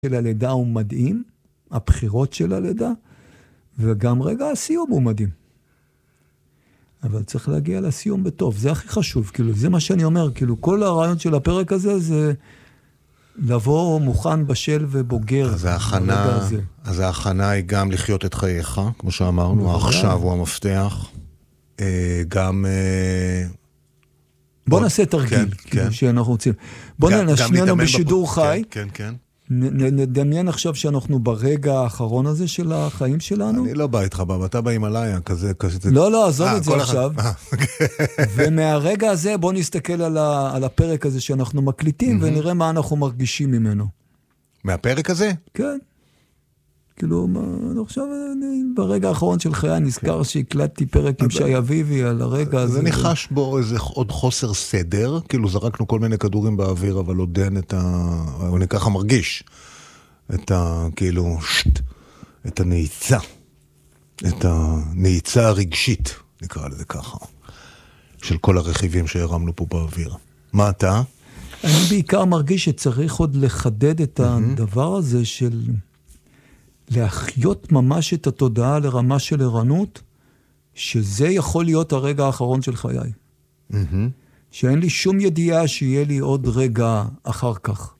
של הלידה הוא מדהים, הבחירות של הלידה, וגם רגע הסיום הוא מדהים. אבל צריך להגיע לסיום בטוב, זה הכי חשוב, כאילו, זה מה שאני אומר, כאילו, כל הרעיון של הפרק הזה זה לבוא מוכן, בשל ובוגר. אז ההכנה היא גם לחיות את חייך, כמו שאמרנו, עכשיו הוא המפתח, גם... בוא נעשה תרגיל, כאילו שאנחנו רוצים. בוא נשנינו בשידור חי. כן, כן. נדמיין עכשיו שאנחנו ברגע האחרון הזה של החיים שלנו. אני לא בא איתך, אתה בא עם הלאיה, כזה... לא, עזוב את זה עכשיו. ומהרגע הזה בוא נסתכל על הפרק הזה שאנחנו מקליטים, ונראה מה אנחנו מרגישים ממנו. מהפרק הזה? כן. כאילו, עכשיו ברגע האחרון של חיי נזכר שהקלטתי פרק עם שי אביבי על הרגע הזה. זה ניחש בו איזה עוד חוסר סדר, כאילו זרקנו כל מיני כדורים באוויר, אבל עוד אין את אני ככה מרגיש, את כאילו, את הנעיצה, את הנעיצה הרגשית, נקרא לזה ככה, של כל הרכיבים שהרמנו פה באוויר. מה אתה? אני בעיקר מרגיש שצריך עוד לחדד את הדבר הזה של... להחיות ממש את התודעה לרמה של ערנות, שזה יכול להיות הרגע האחרון של חיי. שאין לי שום ידיעה שיהיה לי עוד רגע אחר כך.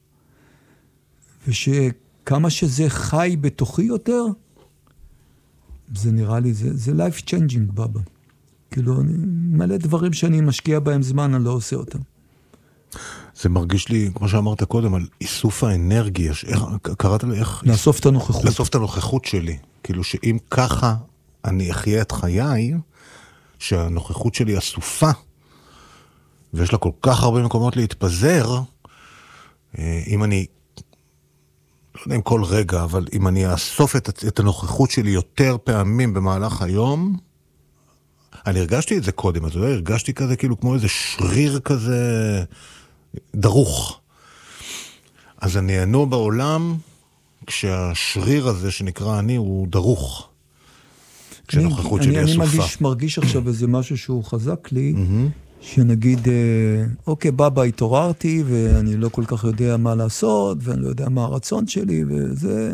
ושכמה שזה חי בתוכי יותר, זה נראה לי, זה life changing, בבא. כאילו, מלא דברים שאני משקיע בהם זמן, אני לא עושה אותם. זה מרגיש לי, כמו שאמרת קודם, על איסוף האנרגיה, קראת לי איך... לאסוף את הנוכחות. לאסוף את הנוכחות שלי. כאילו שאם ככה אני אחיה את חיי, שהנוכחות שלי אסופה, ויש לה כל כך הרבה מקומות להתפזר, אם אני, לא יודע אם כל רגע, אבל אם אני אאסוף את הנוכחות שלי יותר פעמים במהלך היום, אני הרגשתי את זה קודם, אתה יודע, הרגשתי כזה כאילו כמו איזה שריר כזה... דרוך. אז אני אענו בעולם כשהשריר הזה שנקרא אני הוא דרוך. כשנוכחות שלי אסופה. אני מרגיש עכשיו איזה משהו שהוא חזק לי, שנגיד, אוקיי, בבא, התעוררתי, ואני לא כל כך יודע מה לעשות, ואני לא יודע מה הרצון שלי, וזה...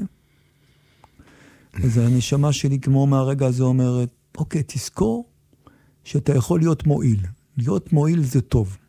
אז הנשמה שלי כמו מהרגע הזה אומרת, אוקיי, תזכור שאתה יכול להיות מועיל. להיות מועיל זה טוב.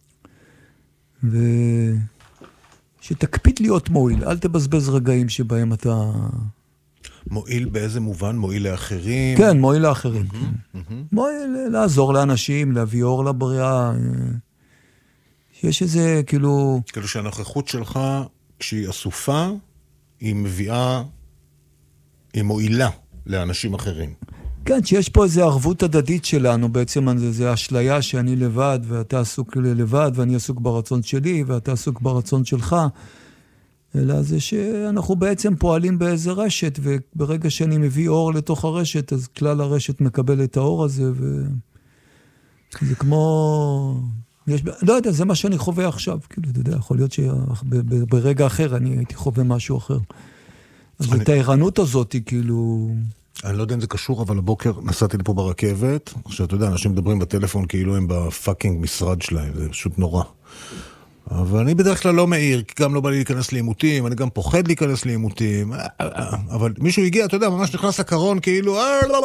שתקפיד להיות מועיל, אל תבזבז רגעים שבהם אתה... מועיל באיזה מובן? מועיל לאחרים? כן, מועיל לאחרים. מועיל לעזור לאנשים, להביא אור לבריאה. יש איזה כאילו... כאילו שהנוכחות שלך, כשהיא אסופה, היא מביאה, היא מועילה לאנשים אחרים. כן, שיש פה איזו ערבות הדדית שלנו, בעצם זה אשליה שאני לבד, ואתה עסוק לבד, ואני עסוק ברצון שלי, ואתה עסוק ברצון שלך, אלא זה שאנחנו בעצם פועלים באיזה רשת, וברגע שאני מביא אור לתוך הרשת, אז כלל הרשת מקבל את האור הזה, וזה כמו... לא יודע, זה מה שאני חווה עכשיו, כאילו, אתה יודע, יכול להיות שברגע אחר אני הייתי חווה משהו אחר. אז את הערנות הזאת היא כאילו... אני לא יודע אם זה קשור, אבל הבוקר נסעתי לפה ברכבת, עכשיו אתה יודע, אנשים מדברים בטלפון כאילו הם בפאקינג משרד שלהם, זה פשוט נורא. אבל אני בדרך כלל לא מעיר, כי גם לא בא לי להיכנס לעימותים, אני גם פוחד להיכנס לעימותים, אבל מישהו הגיע, אתה יודע, ממש נכנס לקרון, כאילו,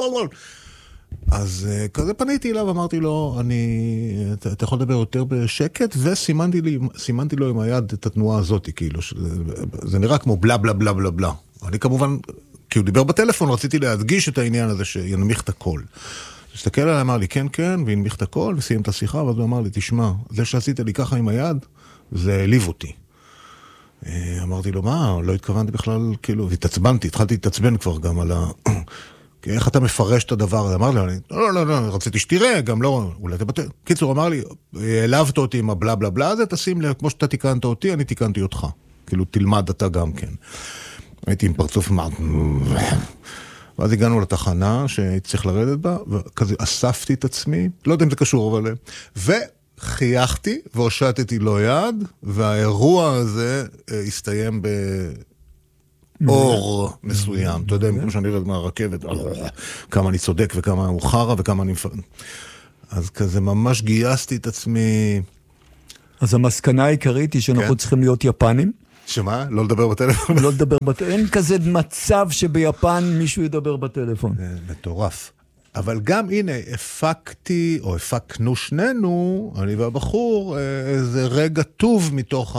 אז כזה פניתי אליו, אמרתי לו, אתה יכול לדבר יותר בשקט, וסימנתי לו עם היד את התנועה הזאת, כאילו, זה נראה כמו בלה בלה בלה בלה בלה. אני כמובן... כי הוא דיבר בטלפון, רציתי להדגיש את העניין הזה שינמיך את הכל. הסתכל עליי, אמר לי, כן, כן, וינמיך את הכל, וסיים את השיחה, ואז הוא אמר לי, תשמע, זה שעשית לי ככה עם היד, זה העליב אותי. אמרתי לו, מה? לא התכוונתי בכלל, כאילו, והתעצבנתי, התחלתי להתעצבן כבר גם על איך אתה מפרש את הדבר הזה? אמר לי, לא, רציתי שתראה, גם לא, אולי תבטא. קיצור, אמר לי, העלבת אותי עם הבלה בלה בלה הזה, תשים לי, כמו שאתה תיקנת אותי, אני תיקנתי אותך. כאילו, תלמד אתה גם כן. הייתי עם פרצוף מעט, ואז הגענו לתחנה שהייתי צריך לרדת בה, וכזה אספתי את עצמי, לא יודע אם זה קשור, אבל... וחייכתי והושטתי לו יד, והאירוע הזה הסתיים באור מסוים. אתה יודע, כמו שאני רד מהרכבת, כמה אני צודק וכמה הוא חרה וכמה אני... אז כזה ממש גייסתי את עצמי. אז המסקנה העיקרית היא שאנחנו צריכים להיות יפנים? שמה? לא לדבר בטלפון? לא לדבר בטלפון. אין כזה מצב שביפן מישהו ידבר בטלפון. זה מטורף. אבל גם הנה, הפקנו שנינו, אני והבחור, איזה רגע טוב מתוך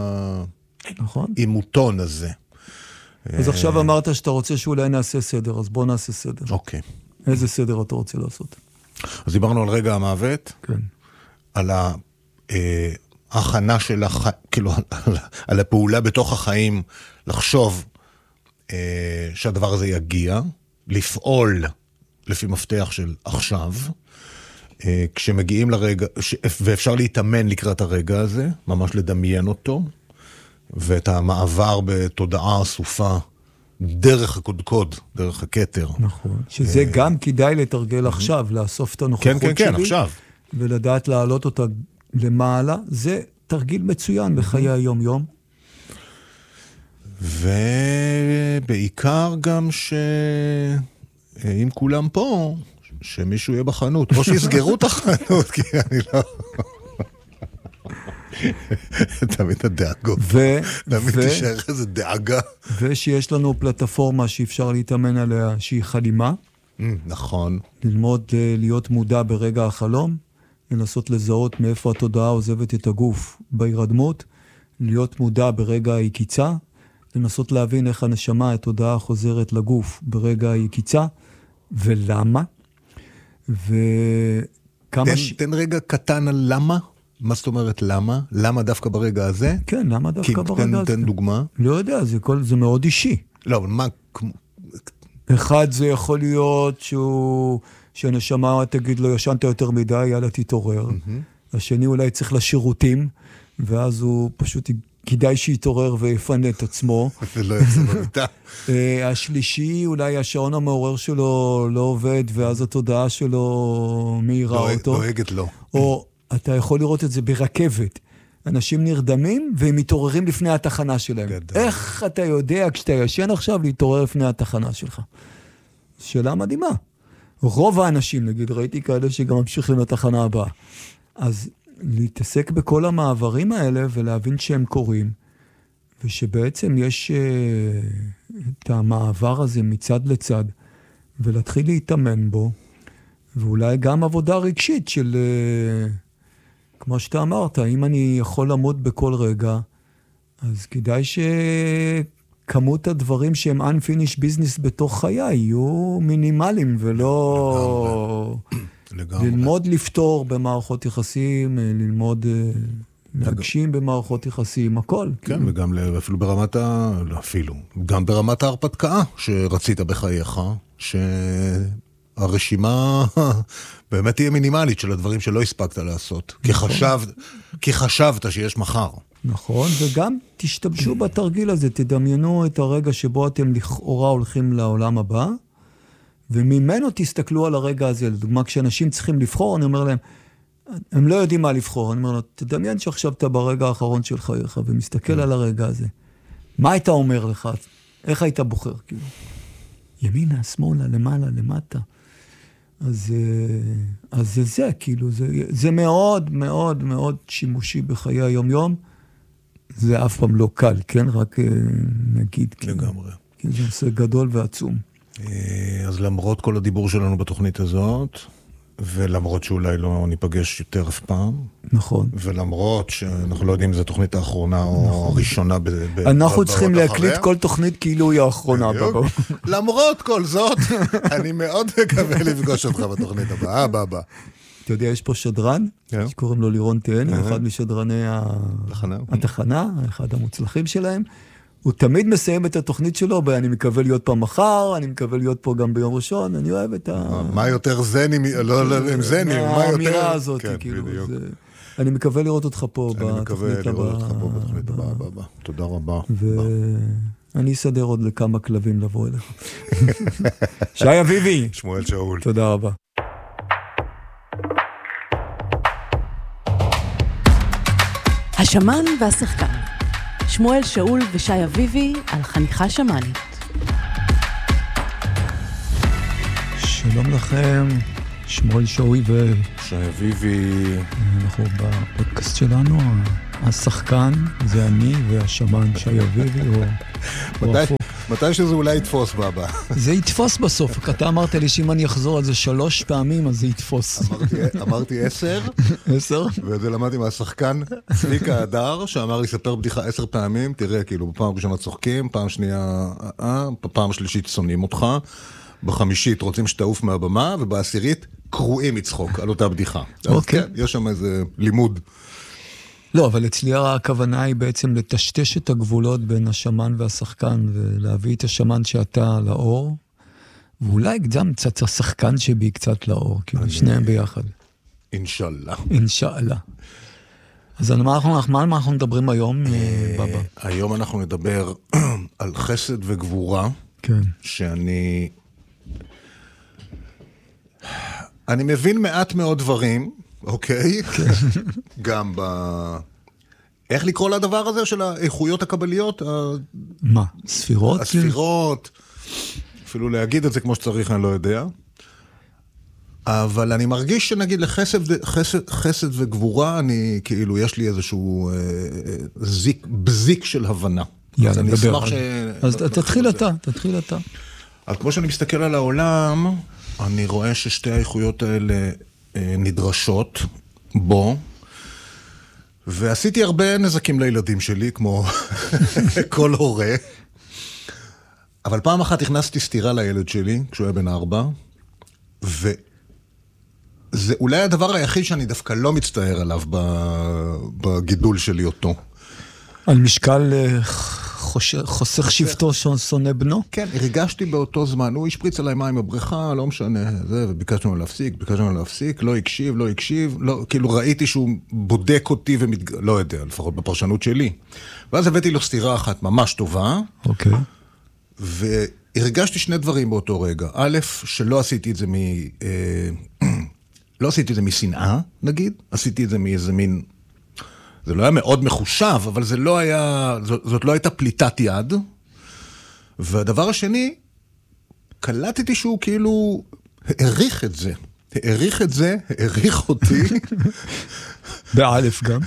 האימותון הזה. אז עכשיו אמרת שאתה רוצה שאולי נעשה סדר, אז בוא נעשה סדר. אוקיי. איזה סדר אתה רוצה לעשות? אז דיברנו על רגע המוות, כן. על ההכנה של כאילו, על הפעולה בתוך החיים, לחשוב שהדבר הזה יגיע, לפעול לפי מפתח של עכשיו, כשמגיעים לרגע, ואפשר להתאמן לקראת הרגע הזה, ממש לדמיין אותו, ואת המעבר בתודעה אסופה, דרך הקודקוד, דרך הכתר. נכון. שזה גם כדאי לתרגל עכשיו, לאסוף את הנוכחות שלי. כן, עכשיו. ולדעת להעלות אותה למעלה. זה תרגיל מצוין בחיי היום-יום. ובעיקר גם אם כולם פה, שמישהו יהיה בחנות, או שיסגרו את החנות, כי אני לא... תמיד הדאגות. תמיד תישאר איזה דאגה. ושיש לנו פלטפורמה שאפשר להתאמן עליה, שהיא חלימה. נכון. ללמוד להיות מודע ברגע החלום, לנסות לזהות מאיפה התודעה עוזבת את הגוף בהירדמות, להיות מודע ברגע היקיצה, לנסות להבין איך הנשמה, התודעה חוזרת לגוף ברגע היקיצה, ולמה. תן רגע קטן על למה. מה זאת אומרת למה? למה דווקא ברגע הזה? כן, למה דווקא ברגע הזה? תן דוגמה. לא יודע, זה מאוד אישי. לא, אבל מה... אחד זה יכול להיות שהנשמה תגיד לו, ישנת יותר מדי, יאללה תתעורר. השני אולי צריך לשירותים, ואז הוא פשוט כדאי שיתעורר ויפנה את עצמו. ולא יצא במיטה. השלישי, אולי השעון המעורר שלו לא עובד, ואז התודעה שלו מהירה אותו. דואגת לו. או אתה יכול לראות את זה ברכבת. אנשים נרדמים והם מתעוררים לפני התחנה שלהם. גדול. איך אתה יודע כשאתה ישן עכשיו להתעורר לפני התחנה שלך? שאלה מדהימה. רוב האנשים, נגיד, ראיתי כאלה שגם ממשיכים לתחנה הבאה. אז להתעסק בכל המעברים האלה ולהבין שהם קורים, ושבעצם יש את המעבר הזה מצד לצד, ולהתחיל להתאמן בו, ואולי גם עבודה רגשית של, כמו שאתה אמרת, אם אני יכול לעמוד בכל רגע, אז כדאי שכמות הדברים שהם unfinished business בתוך חיי יהיו מינימליים, ולא ללמוד לפתור במערכות יחסים, ללמוד להגשים במערכות יחסים, הכל. כן, וגם אפילו ברמת גם ברמת ההרפתקה שרצית בחייך, שהרשימה באמת תהיה מינימלית של הדברים שלא הספקת לעשות, כי חשבת שיש מחר. נכון, וגם תשתמשו בתרגיל הזה, תדמיינו את הרגע שבו אתם לכאורה הולכים לעולם הבא, וממנו תסתכלו על הרגע הזה. לדוגמה, כשאנשים צריכים לבחור, אני אומר להם, הם לא יודעים מה לבחור. אני אומר לו, תדמיין שעכשיו אתה ברגע האחרון של חייך, ומסתכל על הרגע הזה. מה היית אומר לך? איך היית בוחר? כאילו, ימינה, שמאלה, למעלה, למטה. אז זה, כאילו, זה מאוד מאוד מאוד שימושי בחיי היום-יום. זה אף פעם לא קל, כן? רק נגיד. לגמרי. כי זה נושא גדול ועצום. אז למרות כל הדיבור שלנו בתוכנית הזאת, ולמרות שאולי לא ניפגש יותר אף פעם. נכון. ולמרות שאנחנו לא יודעים אם זו תוכנית האחרונה או הראשונה. אנחנו צריכים להקליט כל תוכנית כאילו היא האחרונה. למרות כל זאת, אני מאוד מקווה לפגוש אותך בתוכנית הבאה. אתה יודע, יש פה שדרן, שקוראים לו לירון תהני, אחד משדרני התחנה, אחד המוצלחים שלהם. הוא תמיד מסיים את התוכנית שלו, אני מקווה להיות פה מחר, אני מקווה להיות פה גם ביום ראשון, אני אוהב את מה יותר זני, לא עם זני, מה יותר... האמירה הזאת, כאילו. אני מקווה לראות אותך פה בתוכנית הבאה. תודה רבה. ואני אסדר עוד לכמה כלבים לבוא אליך. שי אביבי. שמואל שאול. תודה רבה. השמן והשחקן. שמואל שאול ושי אביבי על חניכה שמנית. שלום לכם, שמואל שאול ושי אביבי. אנחנו בפודקאסט שלנו, השחקן זה אני והשמן שי אביבי, או הפוך. מתי שזה אולי יתפוס בבא. זה יתפוס בסוף. אתה אמרת לי שאם אני אחזור על זה 3 פעמים, אז זה יתפוס. אמרתי 10. 10? וזה למדתי מהשחקן צביקה הדר, שאמר לי, ספר בדיחה 10 פעמים, תראה, כאילו, בפעם ראשונה צוחקים, פעם שנייה, בפעם שלישית שונאים אותך, בחמישית רוצים שתעוף מהבמה, ובעשירית קרועים מצחוק על אותה בדיחה. אוקיי. כן, יש שם איזה לימוד. לא, אבל אצלי הכוונה היא בעצם לטשטש את הגבולות בין השמן והשחקן, ולהביא את השמן שאתה לאור, ואולי גם קצת השחקן שבי קצת לאור, כאילו שניהם ביחד. אינשאללה. אינשאללה. אז על מה אנחנו מדברים היום, בבא? היום אנחנו נדבר על חסד וגבורה, כן. שאני מבין מעט מאוד דברים, אוקיי? גם איך לקרוא לדבר הזה של האיכויות הקבליות? מה? ספירות? הספירות. אפילו להגיד את זה כמו שצריך, אני לא יודע. אבל אני מרגיש שנגיד לחסד וגבורה, אני כאילו, יש לי איזשהו בזיק של הבנה. יאללה, נדבר. אז תתחיל אתה. אז כמו שאני מסתכל על העולם, אני רואה ששתי האיכויות האלה נדרשות בו, ועשיתי הרבה נזקים לילדים שלי, כמו כל הורה. אבל פעם אחת הכנסתי סתירה לילד שלי, כשהוא היה בן 4, וזה אולי הדבר היחיד שאני דווקא לא מצטער עליו בגידול שלי אותו. על משקל חוסך שבטו שונא בנו? כן, הרגשתי באותו זמן, הוא השפריץ עליי מים בבריכה, לא משנה, זה, וביקשנו להפסיק, לא הקשיב, כאילו ראיתי שהוא בודק אותי לא יודע, לפחות בפרשנות שלי. ואז הבאתי לו סתירה אחת ממש טובה. אוקיי. והרגשתי שני דברים באותו רגע. א', שלא עשיתי את זה לא עשיתי את זה משנאה, נגיד. עשיתי את זה מאיזה מין... זה לא היה מאוד מחושב, אבל זה לא היה... זאת לא הייתה פליטת יד. והדבר השני, קלטתי שהוא כאילו העריך את זה. העריך אותי. באלף גם.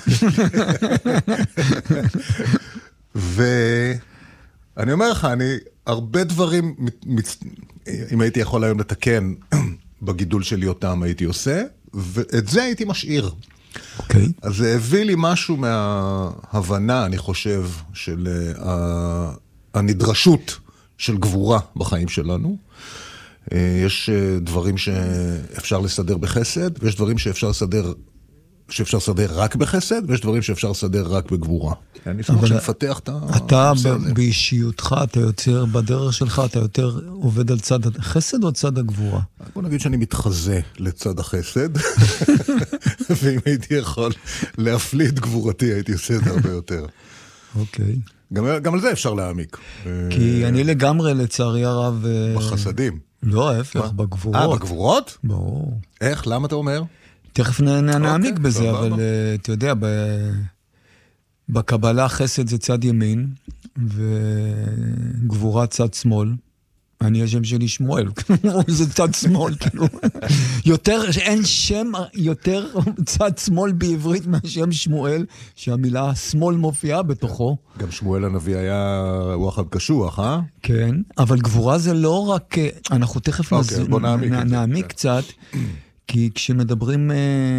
ואני אומר לך, הרבה דברים, אם הייתי יכול היום לתקן בגידול שלי אותם, הייתי עושה, ואת זה הייתי משאיר. אוקיי. אז זה הביא לי משהו מההבנה, אני חושב, של הנדרשות של גבורה בחיים שלנו. יש דברים שאפשר לסדר בחסד, ויש דברים שאפשר לסדר רק בחסד, ויש דברים שאפשר לסדר רק בגבורה. אני חושב שנפתח את אתה באישיותך, אתה יותר, בדרך שלך, אתה יותר עובד על צד החסד או צד הגבורה? בוא נגיד שאני מתחזה לצד החסד, ואם הייתי יכול להפליא את גבורתי, הייתי עושה את זה הרבה יותר. אוקיי. גם על זה אפשר להעמיק. כי אני לגמרי לצערי הרב... בחסדים. לא, ההפך, בגבורות. בגבורות? ברור. איך? למה אתה אומר? תכף נעמיק בזה, אבל אתה יודע, בקבלה חסד זה צד ימין, וגבורה צד שמאל. אני השם שלי שמואל, זה צד שמאל, כאילו. אין שם יותר צד שמאל בעברית מהשם שמואל, שהמילה שמאל מופיעה בתוכו. גם שמואל הנביא היה וואחד קשוח, אה? כן, אבל גבורה זה לא רק, אנחנו תכף נעמיק קצת, כי כשמדברים,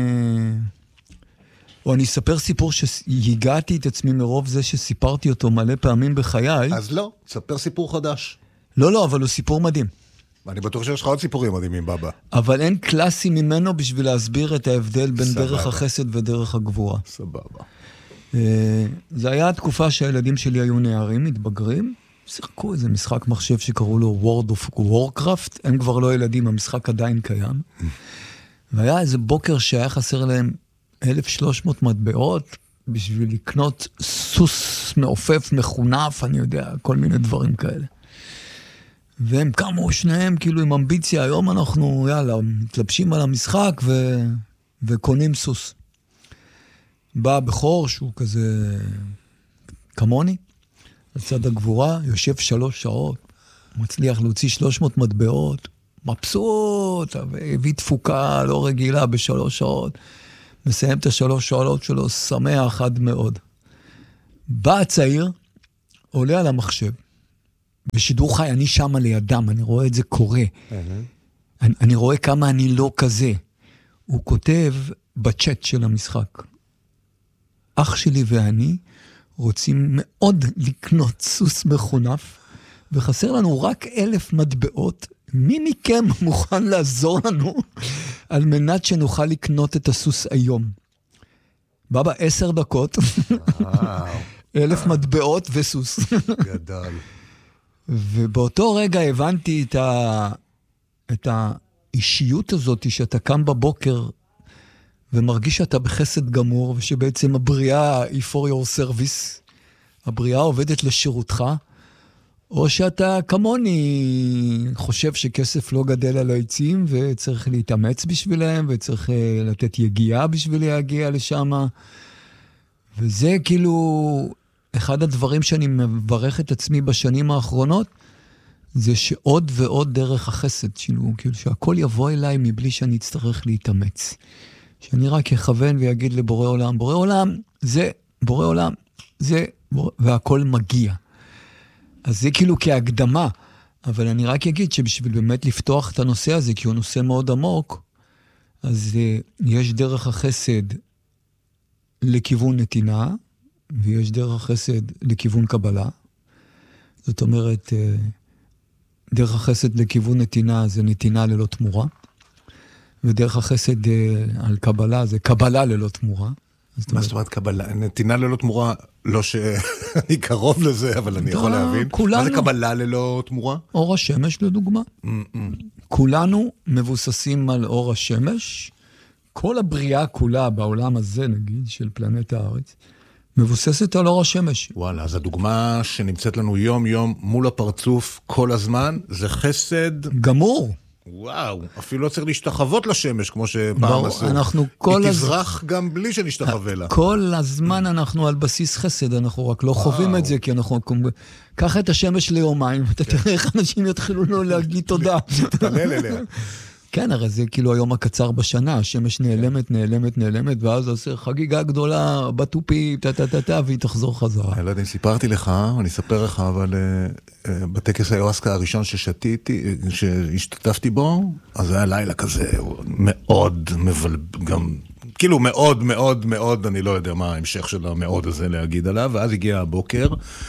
או אני אספר סיפור שהגעתי את עצמי מרוב זה שסיפרתי אותו מלא פעמים בחיי. אז לא, ספר סיפור חדש. לא, אבל הוא סיפור מדהים. אני בטוח שיש לך עוד סיפורים מדהימים, בבא. אבל אין קלאסי ממנו בשביל להסביר את ההבדל בין דרך החסד ודרך הגבורה. סבבה. זה היה התקופה שהילדים שלי היו נערים, מתבגרים, שיחקו איזה משחק מחשב שקראו לו World of Warcraft, הם כבר לא ילדים, המשחק עדיין קיים. והיה איזה בוקר שהיה חסר להם 1,300 מטבעות, בשביל לקנות סוס מעופף, מחונף, אני יודע, כל מיני דברים כאלה. והם קמו שניהם כאילו עם אמביציה, היום אנחנו, יאללה, מתלבשים על המשחק וקונים סוס. בא בחור שהוא כזה כמוני, לצד הגבורה, יושב 3 שעות, מצליח להוציא 300 מטבעות, מבסוט, והביא תפוקה לא רגילה ב3 שעות. מסיים את 3 שעות שלו, שמח עד מאוד. בא הצעיר, עולה על המחשב, בשידור חי, אני שם לידם, אני רואה את זה קורה. אני רואה כמה אני לא כזה. הוא כותב בצ'אט של המשחק, אח שלי ואני רוצים מאוד לקנות סוס מחונף, וחסר לנו רק 1,000 מטבעות. מי מכם מוכן לעזור לנו על מנת שנוכל לקנות את הסוס היום? בבא, 10 דקות, 1,000 מטבעות וסוס. גדל. ובאותו רגע הבנתי את האישיות הזאת, שאתה קם בבוקר ומרגיש שאתה בחסד גמור, ושבעצם הבריאה היא for your service, הבריאה עובדת לשירותך, או שאתה כמוני חושב שכסף לא גדל על העצים, וצריך להתאמץ בשבילהם, וצריך לתת יגיעה בשביל להגיע לשם. וזה כאילו אחד הדברים שאני מברך את עצמי בשנים האחרונות, זה שעוד ועוד דרך החסד, כאילו שהכל יבוא אליי מבלי שאני אצטרך להתאמץ. שאני רק יכוון ויגיד לבורא עולם, בורא עולם, זה, בורא עולם, זה, והכל מגיע. אז זה כאילו כהקדמה, אבל אני רק אגיד שבשביל באמת לפתוח את הנושא הזה, כי הוא נושא מאוד עמוק, אז יש דרך החסד לכיוון נתינה, ויש דרך החסד לכיוון קבלה. זאת אומרת, דרך החסד לכיוון נתינה זה נתינה ללא תמורה, ודרך החסד על קבלה זה קבלה ללא תמורה. מה זאת אומרת קבלה? נתינה ללא תמורה, לא שאני קרוב לזה, אבל אני יכול להבין. מה זה קבלה ללא תמורה? אור השמש לדוגמה. כולנו מבוססים על אור השמש. כל הבריאה כולה בעולם הזה, נגיד, של פלנטה הארץ, מבוססת על אור השמש. וואלה, אז הדוגמה שנמצאת לנו יום יום מול הפרצוף כל הזמן, זה חסד גמור. וואו, אפילו לא צריך להשתחוות לשמש, כמו שפעם עשו. היא תזרח גם בלי שנשתחווה לה. כל הזמן אנחנו על בסיס חסד, אנחנו רק לא חווים את זה, כי אנחנו... קח את השמש ליומיים, ואתה תראה איך אנשים יתחילו לו להגיד תודה. תתפלל אליה. כן, הרי זה כאילו היום הקצר בשנה, השמש נעלמת, ואז עושה חגיגה גדולה, בטופי, והיא תחזור חזרה. אני לא יודע אם סיפרתי לך, אני אספר לך, אבל בטקס היואסקה הראשון ששתיתי, שהשתתפתי בו, אז זה היה לילה כזה, מאוד גם, כאילו מאוד מאוד מאוד, אני לא יודע מה ההמשך של המאוד הזה להגיד עליו, ואז הגיע הבוקר,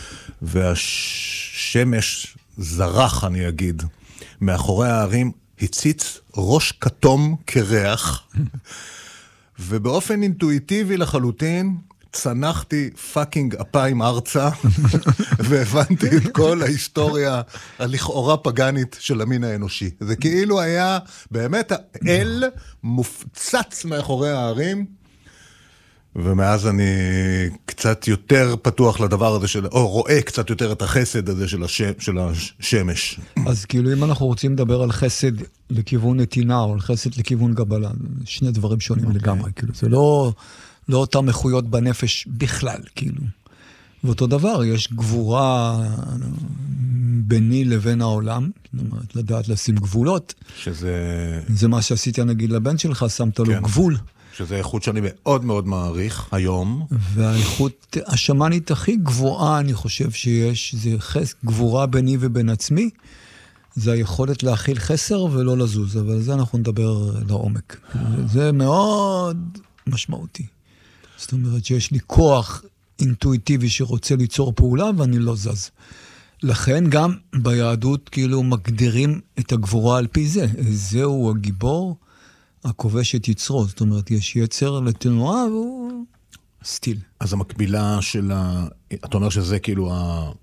והשמש זרח, אני אגיד, מאחורי הערים, הציץ ראש כתום כריח, ובאופן אינטואיטיבי לחלוטין, צנחתי פאקינג אפיים ארצה, והבנתי את כל ההיסטוריה הלכאורה פגנית של המין האנושי. זה כאילו היה באמת האל מופצץ מאחורי הערים, ומאז אני קצת יותר פתוח לדבר הזה, או רואה קצת יותר את החסד הזה של השמש. אז כאילו אם אנחנו רוצים לדבר על חסד לכיוון נתינה, או על חסד לכיוון קבלה, שני דברים שונים לגמרי, כאילו זה לא אותה מחויות בנפש בכלל, כאילו. ואותו דבר, יש גבורה ביני לבין העולם, זאת אומרת, לדעת לשים גבולות. זה מה שעשיתי, נגיד, לבן שלך, שמת לו גבול. שזה איכות שאני מאוד מאוד מעריך היום. והאיכות השמנית הכי גבוהה, אני חושב שיש, זה גבורה ביני ובין עצמי, זה היכולת להכיל חסר ולא לזוז, אבל זה אנחנו נדבר לעומק. זה מאוד משמעותי. זאת אומרת שיש לי כוח אינטואיטיבי שרוצה ליצור פעולה, ואני לא זז. לכן גם ביהדות כאילו מגדירים את הגבורה על פי זה. זהו הגיבור, הכובש את יצרו, זאת אומרת, יש יצר לתנועה והוא סטיל. אז המקבילה של אתה אומר שזה כאילו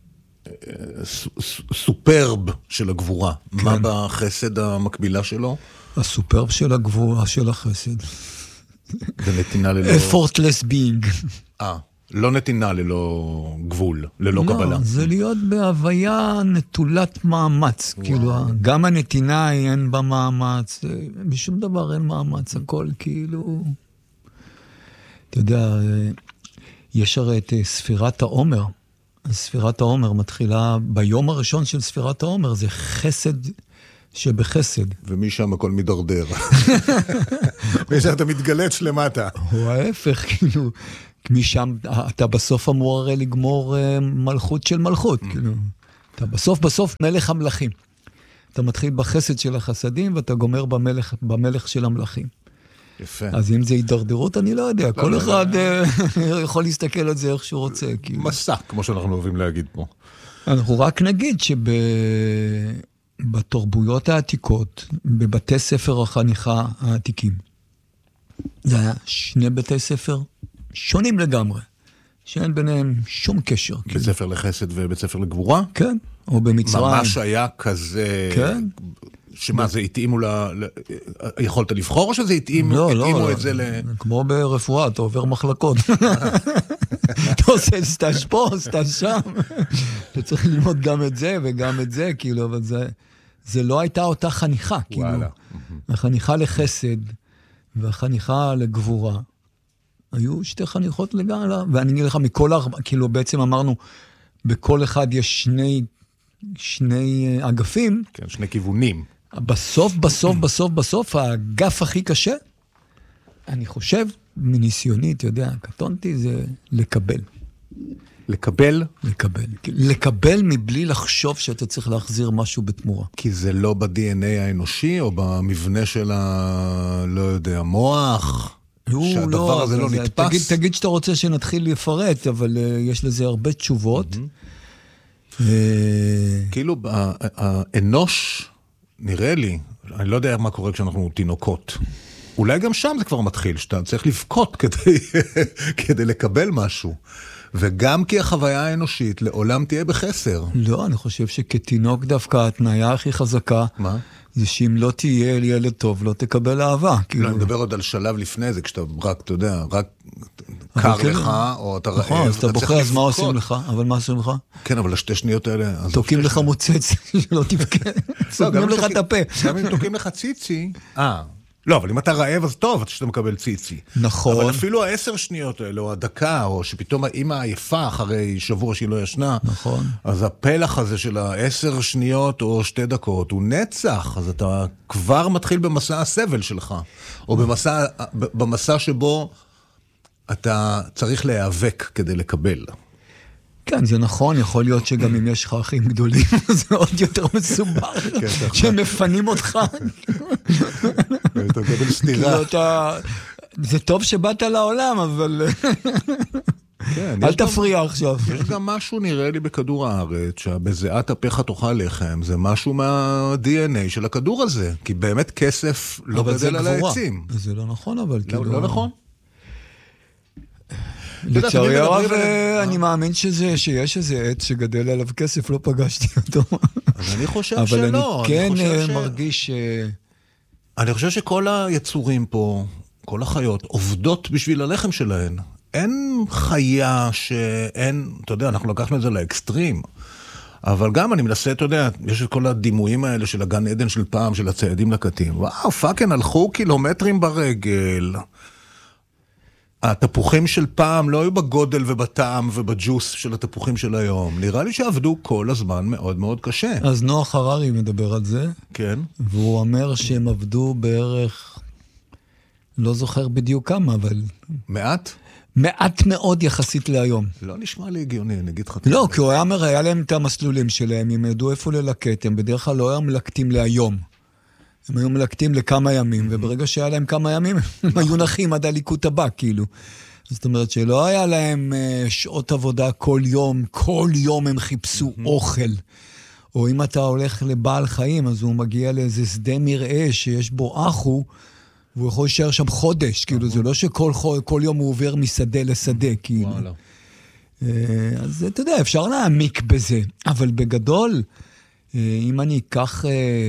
הסופרב של הגבורה. כן. מה בחסד המקבילה שלו? הסופרב של הגבורה של החסד. זה נתינה ללא... effortless being. לא נתינה ללא גבול, ללא קבלה. לא, זה להיות בהוויה נטולת מאמץ. כאילו, גם הנתינה אין בה מאמץ, בשום דבר אין מאמץ, הכל כאילו... אתה יודע, יש הרי את ספירת העומר. ספירת העומר מתחילה ביום הראשון של ספירת העומר, זה חסד שבחסד. ומשם הכל מדרדר. ושאתה מתגלץ למטה. הוא ההפך, כאילו, משם אתה בסוף אמור הרי לגמור מלכות של מלכות, כאילו. אתה בסוף מלך המלכים. אתה מתחיל בחסד של החסדים, ואתה גומר במלך של המלכים. יפה. אז אם זה הידרדרות, אני לא יודע. כל אחד יכול להסתכל על זה איך שהוא רוצה. מסע, כמו שאנחנו אוהבים להגיד פה. אנחנו רק נגיד שבתרבויות העתיקות, בבתי ספר החניכה העתיקים, זה היה שני בתי ספר שונים לגמרי, שאין ביניהם שום קשר. בית ספר לחסד ובית ספר לגבורה? כן, או במצרים. ממש היה כזה... כן. שמה, זה התאימו יכולת לבחור או שזה התאימו את זה ל... כמו ברפואה, אתה עובר מחלקות. אתה עושה סטאז' פה, סטאז' שם. אתה צריך ללמוד גם את זה וגם את זה, כאילו, אבל זה לא הייתה אותה חניכה, כאילו. החניכה לחסד והחניכה לגבורה. היו שתי חניכות לגמרי, ואני אגיד לך, כאילו בעצם אמרנו, בכל אחד יש שני אגפים. כן, שני כיוונים. בסוף, האגף הכי קשה, אני חושב, מניסיוני, אתה יודע, קטונתי, זה לקבל. לקבל? לקבל מבלי לחשוב שאתה צריך להחזיר משהו בתמורה. כי זה לא ב-DNA האנושי, או במבנה של לא יודע, מוח, שהדבר הזה לא נתפס? תגיד שאתה רוצה שנתחיל לפרט, אבל יש לזה הרבה תשובות. כאילו, האנוש... נראה לי, אני לא יודע מה קורה כשאנחנו תינוקות. אולי גם שם זה כבר מתחיל, שאתה צריך לבכות כדי לקבל משהו. וגם כי החוויה האנושית לעולם תהיה בחסר. לא, אני חושב שכתינוק דווקא התנאיה הכי חזקה, מה? זה שאם לא תהיה ילד טוב, לא תקבל אהבה. לא, אני מדבר עוד על שלב לפני זה, כשאתה רק, אתה יודע, רק קר לך, או אתה רעב. נכון, אז אתה בוחר, אז מה עושים לך? אבל מה עושים לך? כן, אבל השתי שניות האלה... תוקים לך מוצץ, שלא תבכה. סוגרים לך את הפה. גם אם תוקים לך ציצי, לא, אבל אם אתה רעב, אז טוב, שאתה מקבל ציצי. נכון. אבל אפילו 10 שניות האלה, או הדקה, או שפתאום האמא עייפה אחרי שבוע שהיא לא ישנה. נכון. אז הפלח הזה של 10 שניות או 2 דקות, הוא נצח, אז אתה כבר מתחיל במסע הסבל שלך. או במסע שבו אתה צריך להיאבק כדי לקבל. כן, זה נכון, יכול להיות שגם אם יש לך אחים גדולים, זה עוד יותר מסובך, שמפנים אותך. אתה מקבל סתירה. זה טוב שבאת לעולם, אבל אל תפריע עכשיו. יש גם משהו נראה לי בכדור הארץ, שבזיעת אפיך תאכל לחם, זה משהו מה-DNA של הכדור הזה, כי באמת כסף לא גדל על העצים. זה לא נכון, אבל לא נכון? לצערי הרב, אני מאמין שיש איזה עץ שגדל עליו כסף, לא פגשתי אותו. אז אני חושב שלא. אבל אני כן מרגיש אני חושב שכל היצורים פה, כל החיות, עובדות בשביל הלחם שלהן. אין חיה שאין, אתה יודע, אנחנו לקחנו את זה לאקסטרים. אבל גם אני מנסה, אתה יודע, יש את כל הדימויים האלה של הגן עדן של פעם, של הציידים לקטים. וואו, פאקן, הלכו קילומטרים ברגל. התפוחים של פעם לא היו בגודל ובטעם ובג'וס של התפוחים של היום. נראה לי שעבדו כל הזמן מאוד מאוד קשה. אז נוח הררי מדבר על זה. כן. והוא אומר שהם עבדו בערך, לא זוכר בדיוק כמה, אבל... מעט? מעט מאוד יחסית להיום. לא נשמע לי הגיוני, נגיד לך. לא, כי הוא היה להם את המסלולים שלהם, הם ידעו איפה ללקט, הם בדרך כלל לא היו מלקטים להיום. הם היו מלקטים לכמה ימים, וברגע שהיה להם כמה ימים, הם היו נחים עד הליקוט הבא, כאילו. זאת אומרת שלא היה להם שעות עבודה כל יום הם חיפשו אוכל. או אם אתה הולך לבעל חיים, אז הוא מגיע לאיזה שדה מרעה שיש בו אחו, והוא יכול להישאר שם חודש, כאילו, זה לא שכל יום הוא עובר משדה לשדה, כאילו. אז אתה יודע, אפשר להעמיק בזה, אבל בגדול, אם אני אקח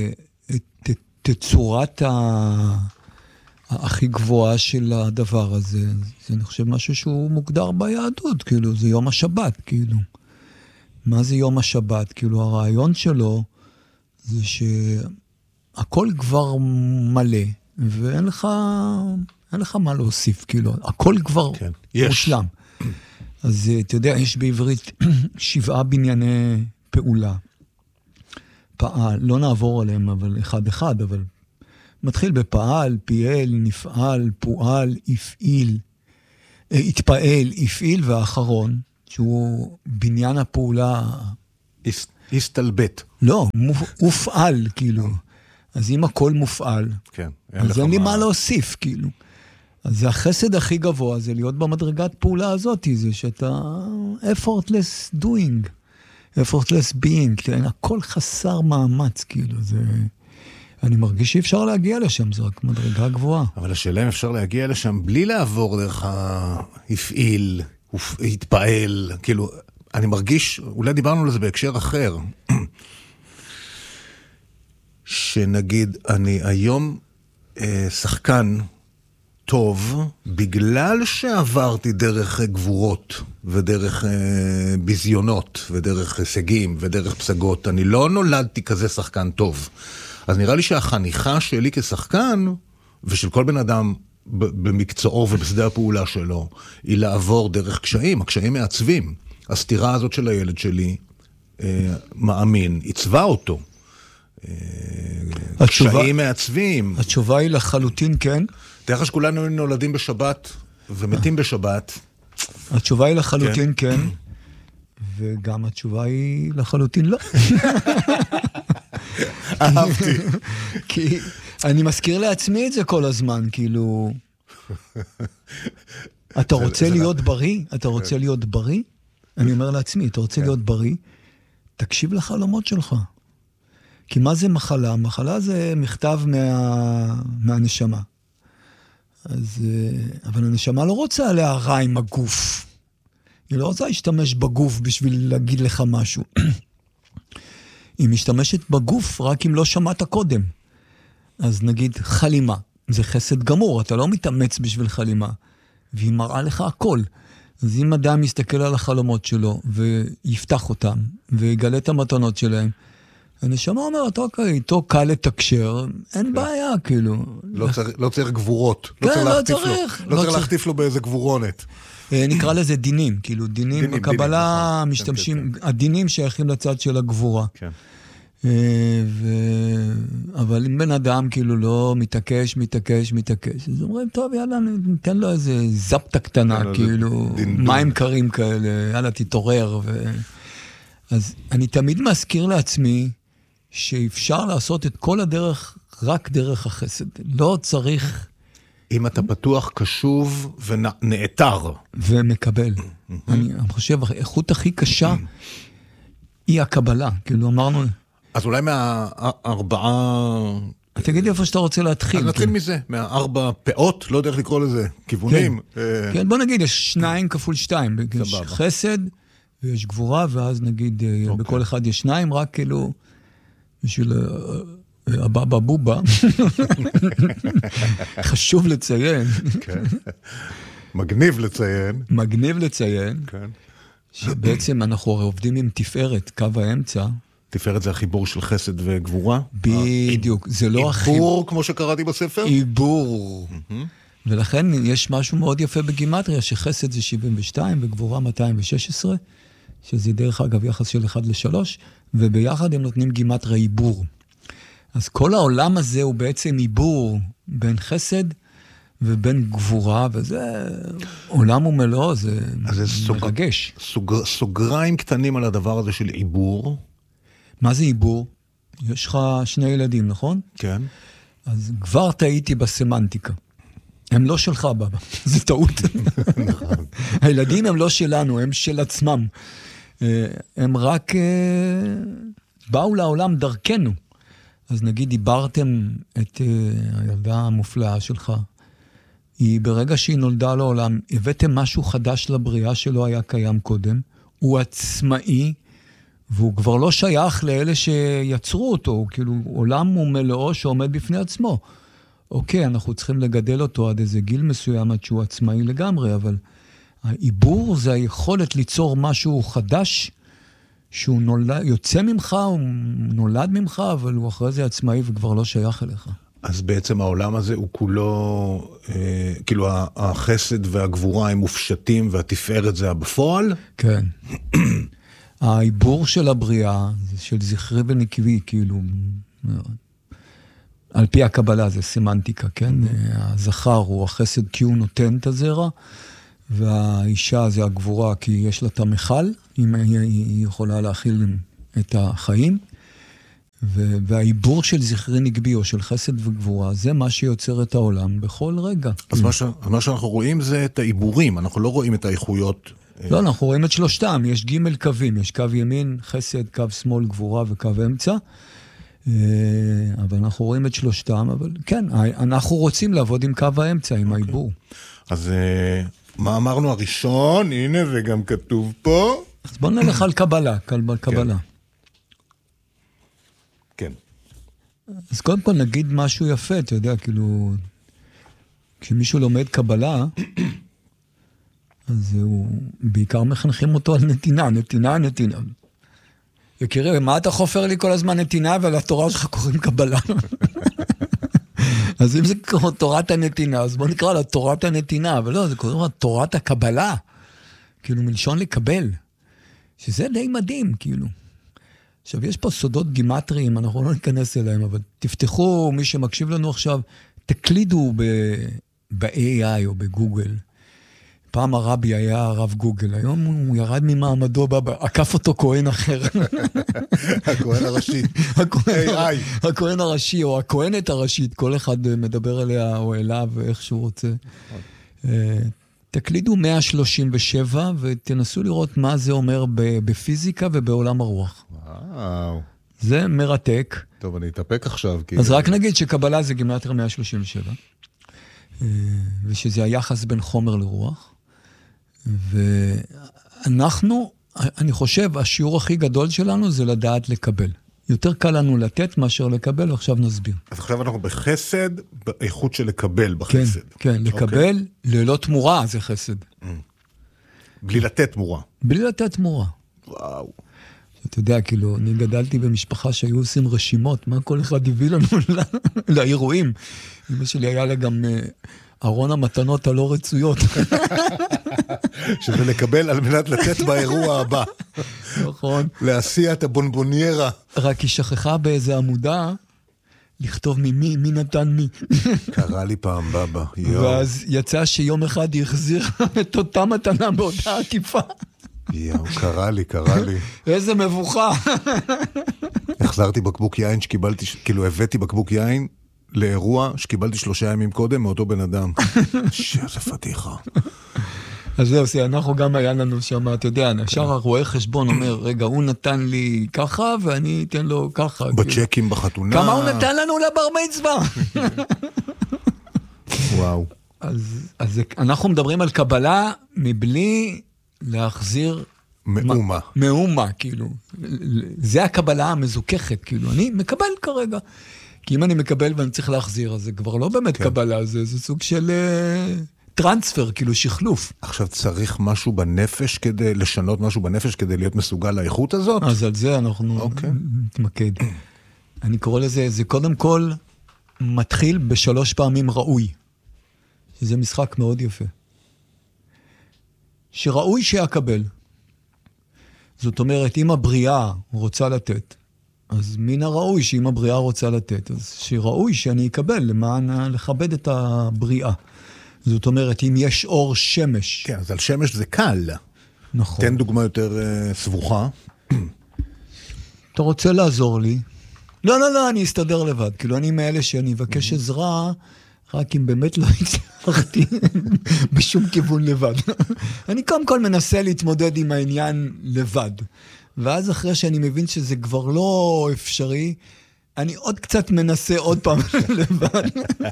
תצורת הכי גבוהה של הדבר הזה, זה אני חושב משהו שהוא מוגדר ביהדות, כאילו, זה יום השבת, כאילו. מה זה יום השבת? כאילו, הרעיון שלו זה שהכל כבר מלא, ואין לך מה להוסיף, כאילו, הכל כבר מושלם. אז אתה יודע, יש בעברית 7 בנייני פעולה. פעל, לא נעבור עליהם, אבל אחד, אבל מתחיל בפעל, פייל, נפעל, פועל, הפעיל, התפעל, הפעיל, והאחרון, שהוא בניין הפעולה... הסתלבט. לא, הופעל, כאילו. אז אם הכל מופעל, כן, אז אין לי מה להוסיף, כאילו. אז זה החסד הכי גבוה, זה להיות במדרגת פעולה הזאת, זה שאתה effortless doing, effortless being, כאילו, הכל חסר מאמץ, כאילו, זה... אני מרגיש שאפשר להגיע לשם, זה רק מדרגה גבוהה. אבל השאלה אם אפשר להגיע לשם בלי לעבור דרך הפעיל, התפעל, כאילו, אני מרגיש, אולי דיברנו על זה בהקשר אחר, שנגיד, אני היום שחקן טוב, בגלל שעברתי דרך גבורות, ודרך ביזיונות, ודרך הישגים, ודרך פסגות, אני לא נולדתי כזה שחקן טוב. אז נראה לי שהחניכה שלי כשחקן, ושל כל בן אדם במקצועו ובשדה הפעולה שלו, היא לעבור דרך קשיים, הקשיים מעצבים. הסתירה הזאת של הילד שלי, מאמין, עיצבה אותו. קשיים מעצבים. התשובה היא לחלוטין כן. תראה שכולנו נולדים בשבת ומתים בשבת. התשובה היא לחלוטין כן, וגם התשובה היא לחלוטין לא. אהבתי. כי אני מזכיר לעצמי את זה כל הזמן, כאילו... אתה רוצה להיות בריא? אתה רוצה להיות בריא? אני אומר לעצמי, אתה רוצה להיות בריא? תקשיב לחלומות שלך. כי מה זה מחלה? מחלה זה מכתב מהנשמה. אז, אבל הנשמה לא רוצה להרע עם הגוף. היא לא רוצה להשתמש בגוף בשביל להגיד לך משהו. היא משתמשת בגוף רק אם לא שמעת קודם. אז נגיד חלימה, זה חסד גמור, אתה לא מתאמץ בשביל חלימה, והיא מראה לך הכל. אז אם אדם מסתכל על החלומות שלו, ויפתח אותם, ויגלה את המתנות שלהם, הנשמה אומרת, אוקיי, איתו קל לתקשר, אין בעיה, כאילו. לא צריך גבורות. כן, לא צריך. לא צריך להחטיף לו באיזה גבורונת. נקרא לזה דינים, כאילו דינים בקבלה משתמשים, הדינים שייכים לצד של הגבורה. כן. אבל אם בן אדם כאילו לא מתעקש, אז אומרים, טוב, יאללה, ניתן לו איזה זפטה קטנה, כאילו, מים קרים כאלה, יאללה, תתעורר. אז אני תמיד מזכיר לעצמי שאפשר לעשות את כל הדרך רק דרך החסד. לא צריך... אם אתה פתוח, קשוב ונעתר. ומקבל. אני חושב, האיכות הכי קשה היא הקבלה. כאילו אמרנו... אז אולי מהארבעה... תגיד לי איפה שאתה רוצה להתחיל. אז נתחיל מזה, מהארבע פאות, לא יודע איך לקרוא לזה, כיוונים. כן, בוא נגיד, יש 2 כפול 2. יש חסד, ויש גבורה, ואז נגיד, בכל אחד יש 2, רק כאילו, בשביל הבבא בובה. חשוב לציין. מגניב לציין. שבעצם אנחנו עובדים עם תפארת, קו האמצע. תפארת זה החיבור של חסד וגבורה? בדיוק, זה לא החיבור. עיבור, כמו שקראתי בספר? עיבור. ולכן יש משהו מאוד יפה בגימטריה, שחסד זה 72 וגבורה 216, שזה דרך אגב יחס של 1:3, וביחד הם נותנים גימטריה עיבור. אז כל העולם הזה הוא בעצם עיבור בין חסד ובין גבורה, וזה עולם ומלואו, זה מרגש. סוגריים קטנים על הדבר הזה של עיבור. מה זה עיבור? יש לך 2 ילדים, נכון? כן. אז כבר טעיתי בסמנטיקה. הם לא שלך, בבא. זה טעות. נכון. הילדים הם לא שלנו, הם של עצמם. הם רק באו לעולם דרכנו. אז נגיד, דיברתם את הילדה המופלאה שלך. היא ברגע שהיא נולדה לעולם, הבאתם משהו חדש לבריאה שלא היה קיים קודם. הוא עצמאי, והוא כבר לא שייך לאלה שיצרו אותו, הוא כאילו עולם ומלואו שעומד בפני עצמו. אוקיי, אנחנו צריכים לגדל אותו עד איזה גיל מסוים, עד שהוא עצמאי לגמרי, אבל העיבור זה היכולת ליצור משהו חדש, שהוא נולד, יוצא ממך, הוא נולד ממך, אבל הוא אחרי זה עצמאי וכבר לא שייך אליך. אז בעצם העולם הזה הוא כולו, כאילו החסד והגבורה הם מופשטים, והתפארת זה הבפועל? כן. העיבור של הבריאה, של זכרי ונקבי, כאילו, על פי הקבלה זה סמנטיקה, כן? הזכר הוא החסד כי הוא נותן את הזרע, והאישה זה הגבורה כי יש לה את המחל, אם היא יכולה להכיל את החיים, והעיבור של זכרי נקבי או של חסד וגבורה, זה מה שיוצר את העולם בכל רגע. אז מה שאנחנו רואים זה את העיבורים, אנחנו לא רואים את האיכויות. לא, אנחנו רואים את שלושתם, יש ג' קווים, יש קו ימין, חסד, קו שמאל, גבורה וקו אמצע, אבל אנחנו רואים את שלושתם, אבל כן, אנחנו רוצים לעבוד עם קו האמצע, עם העיבור. אז מה אמרנו הראשון? הנה, זה גם כתוב פה. אז בוא נלך על קבלה, קבלה. כן. אז קודם כל נגיד משהו יפה, אתה יודע, כאילו, כשמישהו לומד קבלה, אז הוא, בעיקר מחנכים אותו על נתינה. יקירי, מה אתה חופר לי כל הזמן נתינה, ועל התורה שלך קוראים קבלה? אז אם זה תורת הנתינה, אז בוא נקרא לה תורת הנתינה, אבל לא, זה קוראים לה תורת הקבלה, כאילו מלשון לקבל, שזה די מדהים, כאילו. עכשיו, יש פה סודות גימטריים, אנחנו לא ניכנס אליהם, אבל תפתחו, מי שמקשיב לנו עכשיו, תקלידו ב-AI או בגוגל. פעם הרבי היה הרב גוגל, היום הוא ירד ממעמדו, עקף אותו כהן אחר. הכהן הראשי. הכהן הראשי, או הכהנת הראשית, כל אחד מדבר אליה או אליו, איך שהוא רוצה. תקלידו 137, ותנסו לראות מה זה אומר בפיזיקה ובעולם הרוח. וואו. זה מרתק. טוב, אני אתאפק עכשיו. אז רק נגיד שקבלה זה גימטריה 137, ושזה היחס בין חומר לרוח. ואנחנו, אני חושב, השיעור הכי גדול שלנו זה לדעת לקבל. יותר קל לנו לתת מאשר לקבל, ועכשיו נסביר. אז עכשיו אנחנו בחסד, באיכות של לקבל בחסד. כן, לקבל ללא תמורה זה חסד. בלי לתת תמורה. בלי לתת תמורה. וואו. אתה יודע, כאילו, אני גדלתי במשפחה שהיו עושים רשימות, מה כל אחד הביא לנו לאירועים. אמא שלי היה לה גם ארון המתנות הלא רצויות. שזה לקבל על מנת לתת באירוע הבא. נכון. להסיע את הבונבוניירה. רק היא שכחה באיזה עמודה, לכתוב מי נתן מי. קרה לי פעם בבא. ואז יצא שיום אחד היא החזיר את אותה מתנה באותה עקיפה. קרה לי. איזה מבוכה. החזרתי בקבוק יין שקיבלתי, כאילו הבאתי בקבוק יין לאירוע שקיבלתי 3 ימים קודם מאותו בן אדם. שזה פתיחה. אז זהו, אנחנו גם היה לנו שם, אתה יודע, נשאר הרואה חשבון אומר, רגע, הוא נתן לי ככה, ואני אתן לו ככה. בצ'קים בחתונה. כמה הוא נתן לנו לבר מצווה? וואו. אז אנחנו מדברים על קבלה מבלי להחזיר מאומה, כאילו. זה הקבלה המזוכחת, כאילו. אני מקבל כרגע. כי אם אני מקבל ואני צריך להחזיר, אז זה כבר לא באמת קבלה, זה סוג של טרנספר, כאילו שחלוף. עכשיו צריך משהו בנפש כדי, לשנות משהו בנפש כדי להיות מסוגל לאיכות הזאת? אז על זה אנחנו נתמקד. אני קורא לזה, זה קודם כל מתחיל ב3 פעמים ראוי. שזה משחק מאוד יפה. שראוי שיקבל. זאת אומרת, אם הבריאה רוצה לתת, אז מן הראוי שאם הבריאה רוצה לתת, אז שראוי שאני אקבל למען לכבד את הבריאה. זאת אומרת, אם יש אור שמש. כן, אז על שמש זה קל. נכון. תן דוגמה יותר סבוכה. אתה רוצה לעזור לי? לא, אני אסתדר לבד. כאילו, אני מאלה שאני אבקש עזרה, רק אם באמת לא הצלחתי בשום כיוון לבד. אני קודם כל מנסה להתמודד עם העניין לבד. ואז אחרי שאני מבין שזה כבר לא אפשרי, אני עוד קצת מנסה עוד פעם לבד.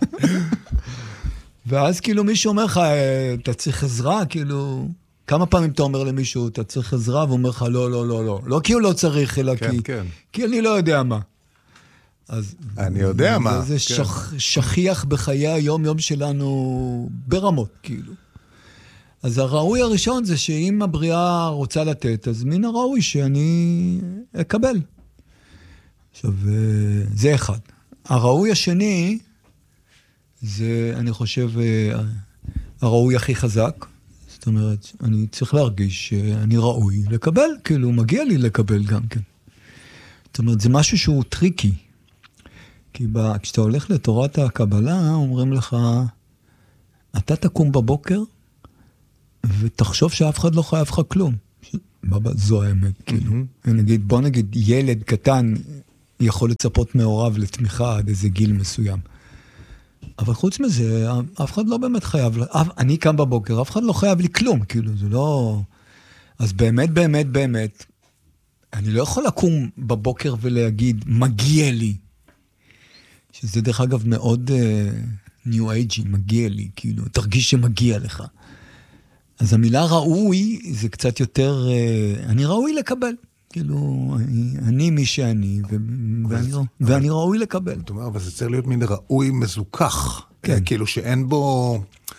ואז כאילו מישהו אומר לך, אתה צריך עזרה? כאילו, כמה פעמים אתה אומר למישהו, אתה צריך עזרה? והוא אומר לך, לא. לא כי הוא לא צריך, אלא כי אני לא יודע מה. אז אני יודע מה. זה שכיח בחיי היום-יום שלנו ברמות, כאילו. אז הראוי הראשון זה שאם הבריאה רוצה לתת, אז מן הראוי שאני אקבל. עכשיו, זה אחד. הראוי השני, זה, אני חושב, הראוי הכי חזק. זאת אומרת, אני צריך להרגיש שאני ראוי לקבל, כאילו, מגיע לי לקבל גם כן. זאת אומרת, זה משהו שהוא טריקי. כי כשאתה הולך לתורת הקבלה, אומרים לך, אתה תקום בבוקר, ותחשוב שאף אחד לא חייב לך כלום. זו האמת, כאילו. בוא נגיד, ילד קטן יכול לצפות מהוריו לתמיכה עד איזה גיל מסוים. אבל חוץ מזה, אף אחד לא באמת חייב, אני קם בבוקר, אף אחד לא חייב לי כלום, כאילו, זה לא... אז באמת, באמת, באמת, אני לא יכול לקום בבוקר ולהגיד, מגיע לי. שזה דרך אגב מאוד ניו אייג'י, מגיע לי, כאילו, תרגיש שמגיע לך. אז המילה ראוי זה קצת יותר, אני ראוי לקבל. כאילו, אני מי שאני, ואני ראוי לקבל. זאת אומרת, אבל זה צריך להיות מין ראוי מזוכח. כאילו שאין בו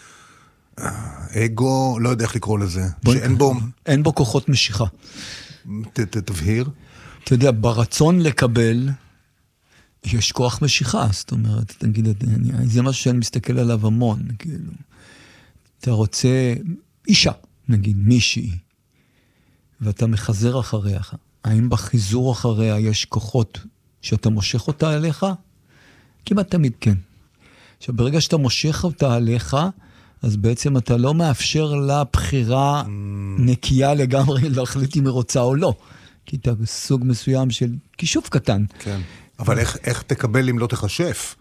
אגו, לא יודע איך לקרוא לזה. שאין בו... אין בו כוחות משיכה. תבהיר. אתה יודע, ברצון לקבל, יש כוח משיכה. זאת אומרת, תגיד, זה משהו שאני מסתכל עליו המון, כאילו. אתה רוצה אישה, נגיד, מישהי. ואתה מחזר אחריה. האם בחיזור אחריה יש כוחות שאתה מושך אותה אליך? כמעט תמיד כן. עכשיו, ברגע שאתה מושך אותה אליך, אז בעצם אתה לא מאפשר לה בחירה נקייה לגמרי להחליט אם היא רוצה או לא. כי אתה סוג מסוים של כישוף קטן. כן. אבל איך תקבל אם לא תחשף?